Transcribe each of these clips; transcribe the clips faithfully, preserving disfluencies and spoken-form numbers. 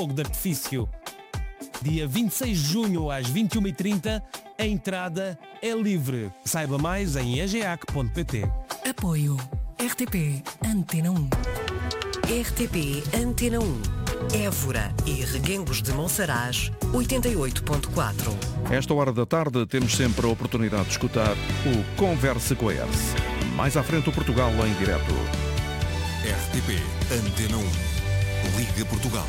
fogo de artifício. Dia vinte e seis de junho às vinte e uma e trinta, a entrada é livre. Saiba mais em e g a c ponto p t. Apoio R T P Antena um. R T P Antena um. Évora e Reguengos de Monsaraz, oitenta e oito ponto quatro. Esta hora da tarde temos sempre a oportunidade de escutar o Converse com a ERSE. Mais à frente o Portugal em direto. R T P Antena um. Liga Portugal.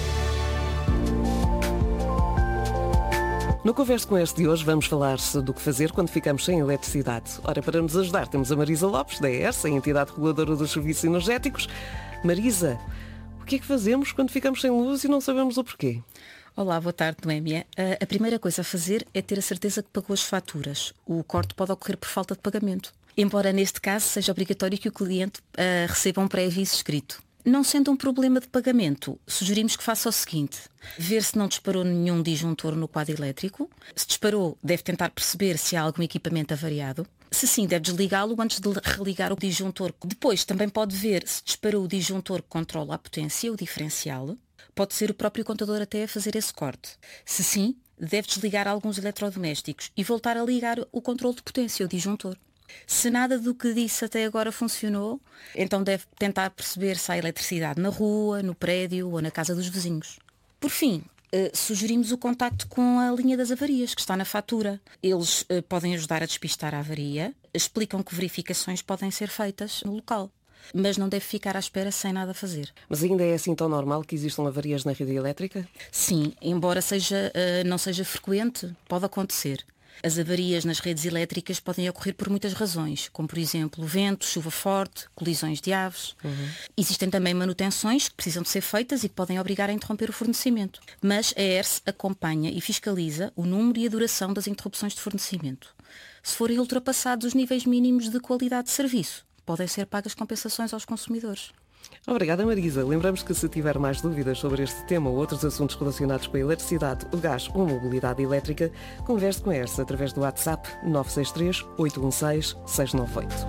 No Converse com este de hoje vamos falar do que fazer quando ficamos sem eletricidade. Ora, para nos ajudar temos a Marisa Lopes, da ERSE, a entidade reguladora dos serviços energéticos. Marisa, o que é que fazemos quando ficamos sem luz e não sabemos o porquê? Olá, boa tarde, Noémia. A primeira coisa a fazer é ter a certeza que pagou as faturas. O corte pode ocorrer por falta de pagamento. Embora neste caso seja obrigatório que o cliente uh, receba um pré-aviso escrito. Não sendo um problema de pagamento, sugerimos que faça o seguinte: ver se não disparou nenhum disjuntor no quadro elétrico. Se disparou, deve tentar perceber se há algum equipamento avariado. Se sim, deve desligá-lo antes de religar o disjuntor. Depois também pode ver se disparou o disjuntor que controla a potência, o diferencial. Pode ser o próprio contador até a fazer esse corte. Se sim, deve desligar alguns eletrodomésticos e voltar a ligar o controle de potência, o disjuntor. Se nada do que disse até agora funcionou, então deve tentar perceber se há eletricidade na rua, no prédio ou na casa dos vizinhos. Por fim, eh, sugerimos o contacto com a linha das avarias, que está na fatura. Eles eh, podem ajudar a despistar a avaria, explicam que verificações podem ser feitas no local, mas não deve ficar à espera sem nada fazer. Mas ainda é assim tão normal que existam avarias na rede elétrica? Sim, embora seja, eh, não seja frequente, pode acontecer. As avarias nas redes elétricas podem ocorrer por muitas razões, como por exemplo vento, chuva forte, colisões de aves. Uhum. Existem também manutenções que precisam de ser feitas e que podem obrigar a interromper o fornecimento. Mas a ERSE acompanha e fiscaliza o número e a duração das interrupções de fornecimento. Se forem ultrapassados os níveis mínimos de qualidade de serviço, podem ser pagas compensações aos consumidores. Obrigada, Marisa. Lembramos que se tiver mais dúvidas sobre este tema ou outros assuntos relacionados com a eletricidade, o gás ou mobilidade elétrica, converse com a ERSE através do WhatsApp nove seis três, oito um seis, seis nove oito.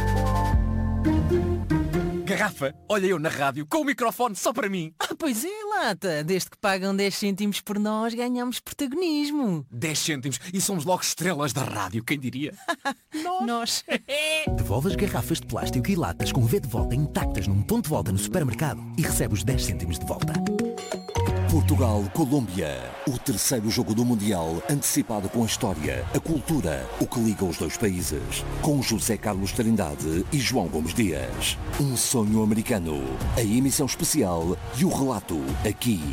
Garrafa, olha eu na rádio com o microfone só para mim. Ah, pois é, lata. Desde que pagam dez cêntimos por nós, ganhamos protagonismo. dez cêntimos e somos logo estrelas da rádio, quem diria? Nós. Nós. Devolve as garrafas de plástico e latas com V de volta intactas num ponto de volta no supermercado e recebe os dez cêntimos de volta. Portugal-Colômbia. O terceiro jogo do Mundial, antecipado com a história, a cultura, o que liga os dois países. Com José Carlos Trindade e João Gomes Dias. Um sonho americano. A emissão especial e o relato aqui